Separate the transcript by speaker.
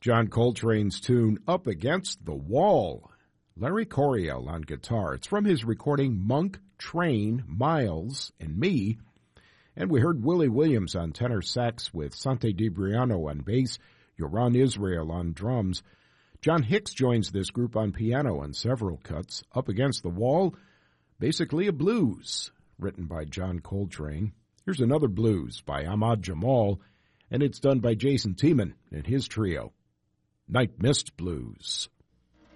Speaker 1: John Coltrane's tune Up Against the Wall. Larry Coryell on guitar. It's from his recording Monk, Train, Miles, and Me. And we heard Willie Williams on tenor sax with Sante DiBriano on bass, Yoran Israel on drums. John Hicks joins this group on piano on several cuts. Up Against the Wall, basically a blues, written by John Coltrane. Here's another blues by Ahmad Jamal, and it's done by Jason Tiemann and his trio. Night Mist Blues.